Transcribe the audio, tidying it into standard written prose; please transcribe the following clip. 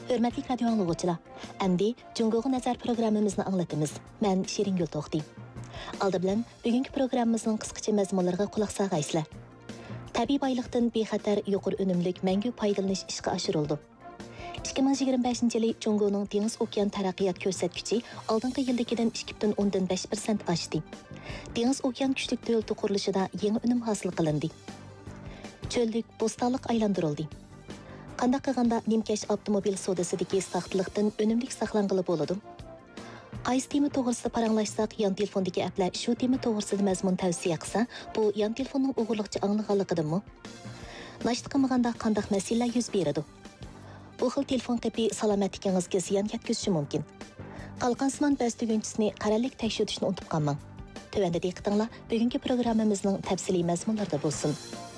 Hörmətli radio anlıqçılar, əmdi Cungo'ğa nəzər proqramımızı anlatımız. Mən Şirin Gül Toxti. Aldı bilan bugünkü proqramımızın qısqacha məzmunlarına qulaq sağaysızlar. Təbii baylıqdan bexatar yuqur önümlük məngü paydalanış işqa aşırıldı. 2025-yili Cungo'nun deniz okean taraqqiyat ko'rsatkichi oldingi yildagidan 2,5% oshdi. Deniz okean kuchlik davlat qurilishida yangi unum hosil qilindi. Cho'llik bo'stonliq aylantirildi. Qanday qilganda Nimkesh avtomobil savdosidagi saxtlikdan unumlik saqlanqili bo'ladi? Qaysi tema to'g'risida paranglashsak, yon telefondagi applar shu tema to'g'risida mazmun tavsiya qilsa, bu yon telefonning o'g'irlikcha anglaganligidanmi? Nashta qilmaganda qanday masalalar yuz beradi? Bu xil telefon qipi salomatligingizga ziyon yetkazishi mumkin. Qalqansimon ba'zi tugunchisini qarorlik tekshirishni unutib qolmang. Tövəndə diqqətinizlə bugünkü proqramımızın təfsili məzmunlarında bo'lsin.